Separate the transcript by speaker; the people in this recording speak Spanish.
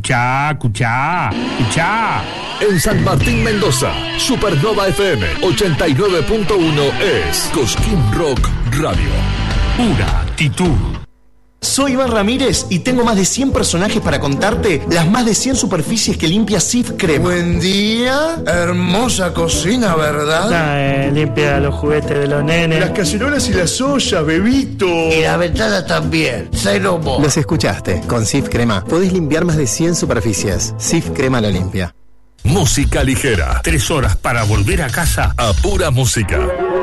Speaker 1: Escuchá.
Speaker 2: En San Martín, Mendoza, Supernova FM 89.1 es Cosquín Rock Radio.
Speaker 1: Pura actitud.
Speaker 3: Soy Iván Ramírez y tengo más de 100 personajes para contarte las más de 100 superficies que limpia Cif Crema.
Speaker 4: Buen día, hermosa cocina, ¿verdad?
Speaker 5: Limpia los juguetes de los nenes.
Speaker 4: Las cacerolas y las ollas, bebito.
Speaker 6: Y la ventana también, Cenobo.
Speaker 7: Los escuchaste, con Cif Crema podés limpiar más de 100 superficies. Cif Crema lo limpia.
Speaker 2: Música ligera.
Speaker 1: 3 horas para volver a casa
Speaker 2: a pura música.